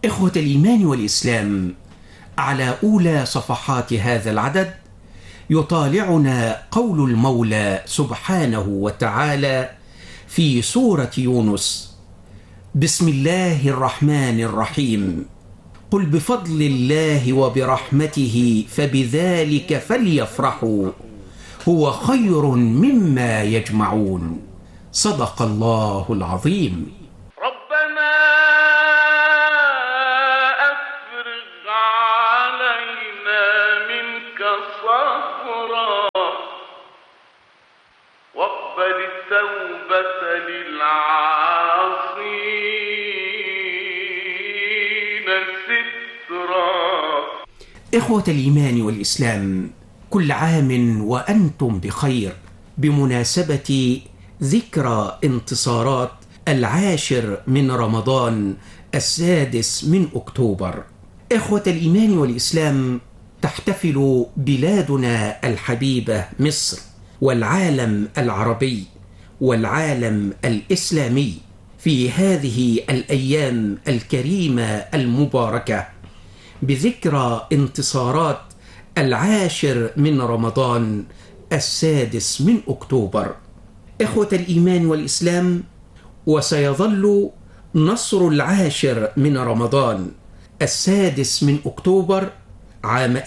إخوة الإيمان والإسلام، على أولى صفحات هذا العدد يطالعنا قول المولى سبحانه وتعالى في سورة يونس: بسم الله الرحمن الرحيم، قل بفضل الله وبرحمته فبذلك فليفرحوا هو خير مما يجمعون. صدق الله العظيم. ربنا أفرغ علينا منك صبرا واقبل التوبة للعاصين سترا. إخوة الإيمان والإسلام، كل عام وأنتم بخير بمناسبة ذكرى انتصارات 10 من رمضان 6 من أكتوبر. إخوة الإيمان والإسلام، تحتفل بلادنا الحبيبة مصر والعالم العربي والعالم الإسلامي في هذه الأيام الكريمة المباركة بذكرى انتصارات 10 من رمضان 6 من أكتوبر. إخوة الإيمان والإسلام، وسيظل نصر 10 من رمضان 6 من أكتوبر عام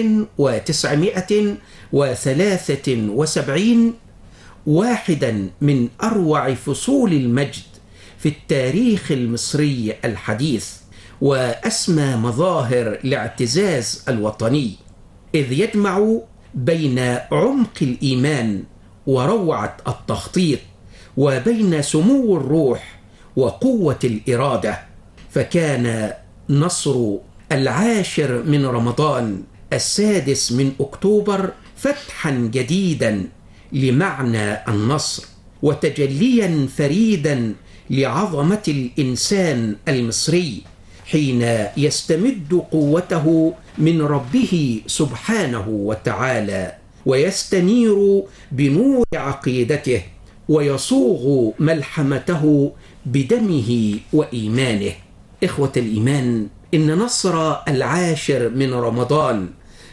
1973 واحدا من أروع فصول المجد في التاريخ المصري الحديث، وأسمى مظاهر الاعتزاز الوطني، إذ يجمع بين عمق الإيمان وروعة التخطيط وبين سمو الروح وقوة الإرادة. فكان نصر 10 من رمضان 6 من أكتوبر فتحا جديدا لمعنى النصر، وتجليا فريدا لعظمة الإنسان المصري حين يستمد قوته من ربه سبحانه وتعالى، ويستنير بنور عقيدته، ويصوغ ملحمته بدمه وإيمانه. إخوة الإيمان، إن نصر 10 من رمضان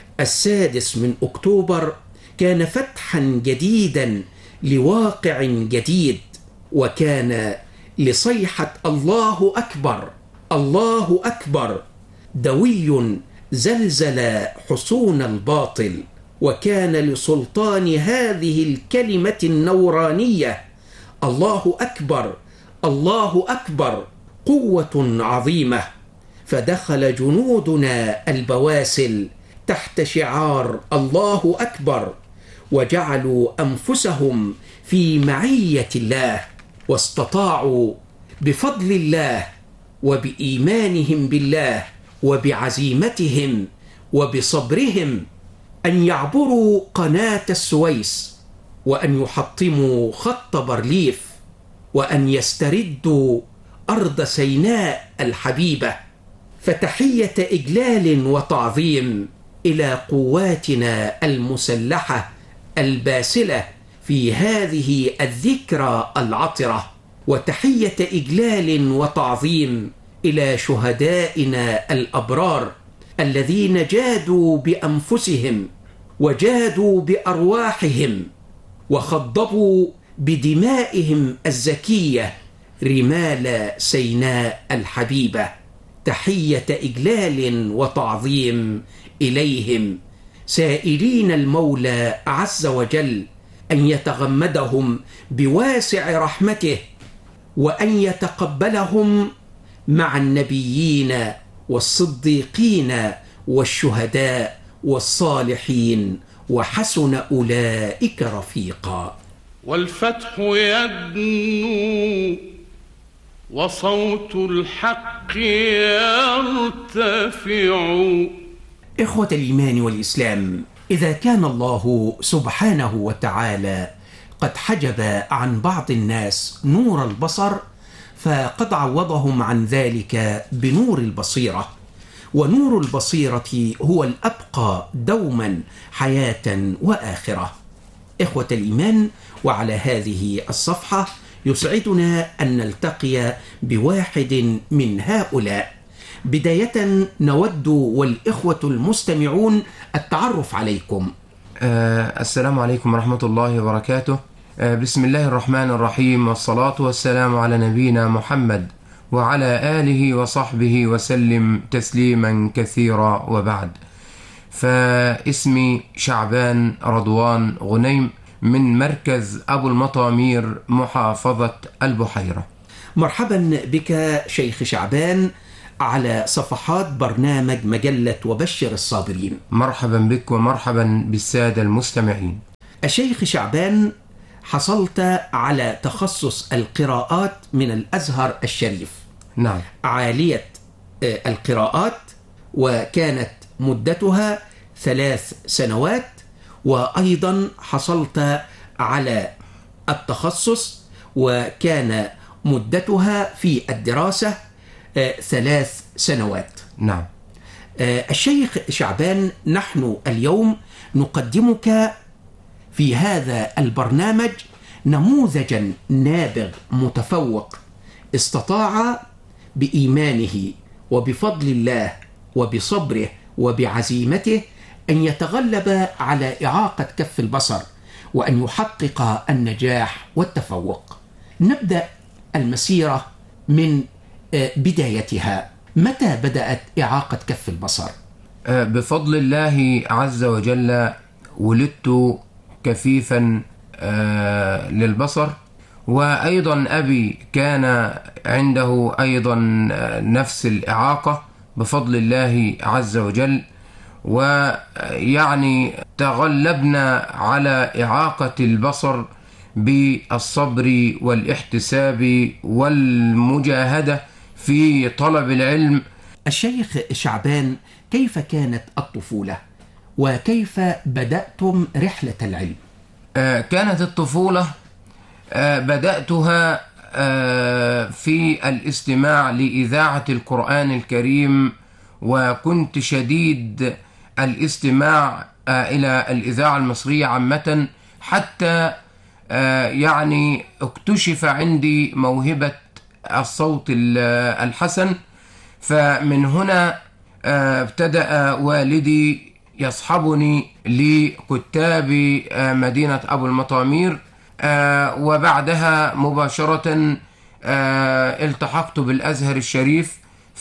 6 من أكتوبر كان فتحا جديدا لواقع جديد، وكان لصيحة الله أكبر الله أكبر دوي زلزل حصون الباطل، وكان لسلطان هذه الكلمة النورانية الله أكبر الله أكبر قوة عظيمة. فدخل جنودنا البواسل تحت شعار الله أكبر، وجعلوا أنفسهم في معية الله، واستطاعوا بفضل الله وبإيمانهم بالله وبعزيمتهم وبصبرهم أن يعبروا قناة السويس، وأن يحطموا خط بارليف، وأن يستردوا أرض سيناء الحبيبة. فتحية إجلال وتعظيم إلى قواتنا المسلحة الباسلة في هذه الذكرى العطرة، وتحية إجلال وتعظيم إلى شهدائنا الأبرار الذين جادوا بأنفسهم وجادوا بأرواحهم وخضبوا بدمائهم الزكية رمال سيناء الحبيبة. تحية إجلال وتعظيم إليهم، سائلين المولى عز وجل أن يتغمدهم بواسع رحمته، وأن يتقبلهم مع النبيين والصديقين والشهداء والصالحين، وحسن أولئك رفيقا. والفتح يدنو وصوت الحق يرتفع. إخوة الإيمان والإسلام، إذا كان الله سبحانه وتعالى قد حجب عن بعض الناس نور البصر، فقد عوضهم عن ذلك بنور البصيرة، ونور البصيرة هو الأبقى دوما حياة وآخرة. إخوة الإيمان، وعلى هذه الصفحة يسعدنا أن نلتقي بواحد من هؤلاء، بداية نود والإخوة المستمعون التعرف عليكم. السلام عليكم ورحمة الله وبركاته. بسم الله الرحمن الرحيم، والصلاة والسلام على نبينا محمد وعلى آله وصحبه وسلم تسليما كثيرا، وبعد. فاسمي شعبان رضوان غنيم من مركز أبو المطامير محافظة البحيرة. مرحبا بك شيخ شعبان على صفحات برنامج مجلة وبشر الصابرين. مرحبا بك ومرحبا بالسادة المستمعين. الشيخ شعبان، حصلت على تخصص القراءات من الأزهر الشريف. نعم. عالية القراءات، وكانت مدتها 3 سنوات، وأيضا حصلت على التخصص وكان مدتها في الدراسة 3 سنوات. نعم. الشيخ شعبان، نحن اليوم نقدمك في هذا البرنامج نموذجا نابغ متفوق استطاع بإيمانه وبفضل الله وبصبره وبعزيمته أن يتغلب على إعاقة كف البصر وأن يحقق النجاح والتفوق. نبدأ المسيرة من بدايتها. متى بدأت إعاقة كف البصر؟ بفضل الله عز وجل ولدت كفيفا للبصر، وأيضا أبي كان عنده أيضا نفس الإعاقة بفضل الله عز وجل، ويعني تغلبنا على إعاقة البصر بالصبر والاحتساب والمجاهدة في طلب العلم. الشيخ شعبان، كيف كانت الطفولة وكيف بدأتم رحلة العلم؟ كانت الطفولة بدأتها في الاستماع لإذاعة القرآن الكريم، وكنت شديد الاستماع إلى الإذاعة المصرية عامة، حتى يعني اكتشف عندي موهبة الصوت الحسن. فمن هنا ابتدأ والدي يصحبني لكتاب مدينة أبو المطامير، وبعدها مباشرة التحقت بالأزهر الشريف،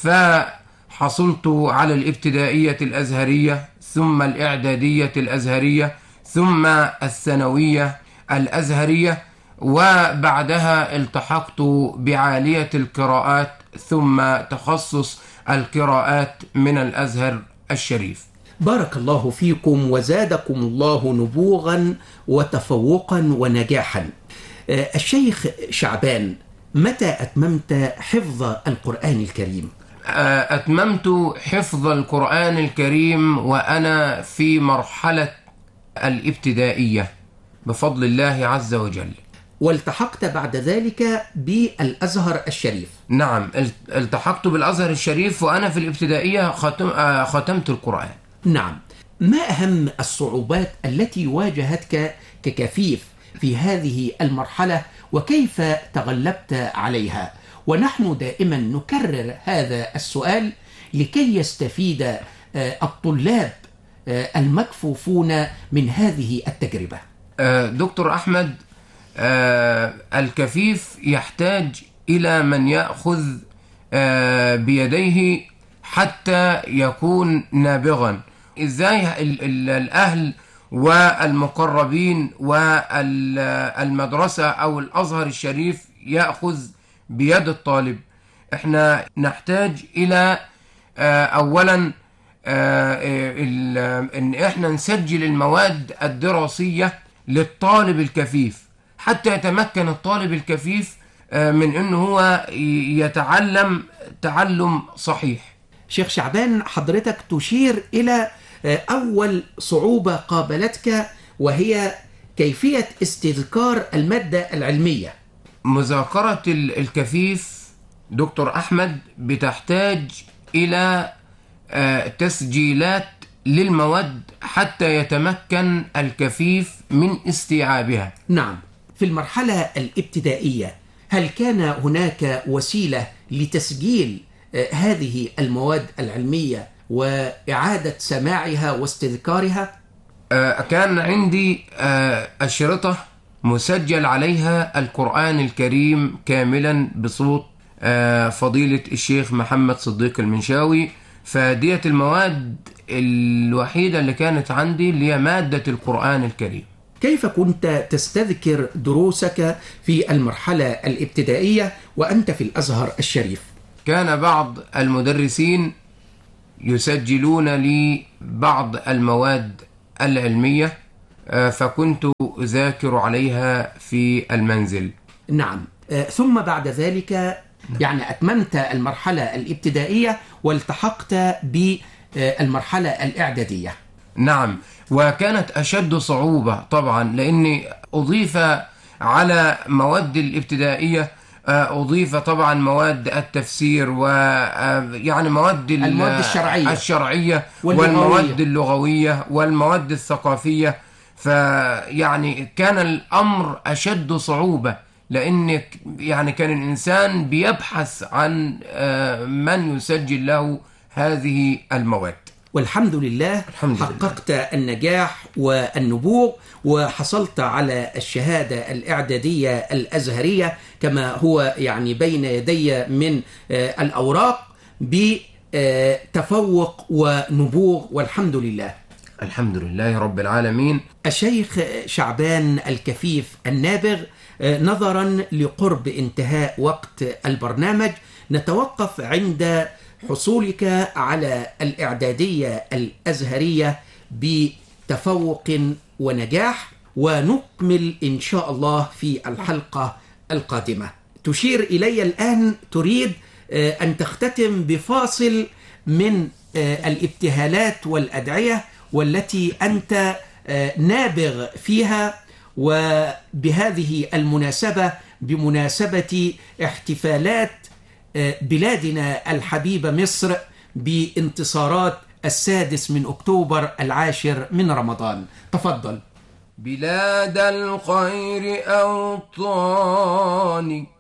فحصلت على الابتدائية الأزهرية ثم الإعدادية الأزهرية ثم الثانوية الأزهرية، وبعدها التحقت بعالية القراءات ثم تخصص القراءات من الأزهر الشريف. بارك الله فيكم وزادكم الله نبوغا وتفوقا ونجاحا. الشيخ شعبان، متى أتممت حفظ القرآن الكريم؟ أتممت حفظ القرآن الكريم وأنا في مرحلة الابتدائية بفضل الله عز وجل. والتحقت بعد ذلك بالأزهر الشريف؟ نعم، التحقت بالأزهر الشريف وأنا في الابتدائية ختمت القرآن. نعم. ما أهم الصعوبات التي واجهتك ككفيف في هذه المرحلة وكيف تغلبت عليها؟ ونحن دائما نكرر هذا السؤال لكي يستفيد الطلاب المكفوفون من هذه التجربة. دكتور أحمد، الكفيف يحتاج إلى من يأخذ بيديه حتى يكون نابغا. إزاي الأهل والمقربين والمدرسة أو الأزهر الشريف يأخذ بيد الطالب؟ احنا نحتاج إلى أولا إن احنا نسجل المواد الدراسية للطالب الكفيف حتى يتمكن الطالب الكفيف من أنه هو يتعلم تعلم صحيح. شيخ شعبان، حضرتك تشير إلى أول صعوبة قابلتك، وهي كيفية استذكار المادة العلمية. مذاكرة الكفيف دكتور أحمد بتحتاج إلى تسجيلات للمواد حتى يتمكن الكفيف من استيعابها. نعم. في المرحلة الابتدائية هل كان هناك وسيلة لتسجيل هذه المواد العلمية وإعادة سماعها واستذكارها؟ كان عندي أشرطة مسجل عليها القرآن الكريم كاملا بصوت فضيلة الشيخ محمد صديق المنشاوي. فديت المواد الوحيدة اللي كانت عندي اللي هي مادة القرآن الكريم. كيف كنت تستذكر دروسك في المرحلة الابتدائية وأنت في الأزهر الشريف؟ كان بعض المدرسين يسجلون لي بعض المواد العلمية، فكنت أذاكر عليها في المنزل. نعم. ثم بعد ذلك يعني أتممت المرحلة الابتدائية والتحقت بالمرحلة الإعدادية. نعم، وكانت أشد صعوبة طبعا لأني أضيف على مواد الابتدائية أضيف طبعا مواد التفسير ويعني مواد المواد الشرعية والمواد اللغوية والمواد الثقافية. فيعني كان الأمر أشد صعوبة لأن يعني كان الإنسان بيبحث عن من يسجل له هذه المواد. والحمد لله حققت النجاح والنبوغ وحصلت على الشهادة الإعدادية الأزهرية كما هو يعني بين يدي من الأوراق بتفوق ونبوغ، والحمد لله. الحمد لله رب العالمين. الشيخ شعبان الكفيف النابغ، نظرا لقرب انتهاء وقت البرنامج نتوقف عند حصولك على الإعدادية الأزهرية بتفوق ونجاح، ونكمل إن شاء الله في الحلقة القادمة. تشير إلي الآن تريد أن تختتم بفاصل من الابتهالات والأدعية والتي أنت نابغ فيها، وبهذه المناسبة بمناسبة احتفالات بلادنا الحبيبة مصر بانتصارات 6 أكتوبر 10 من رمضان. تفضل. بلاد الخير أوطاني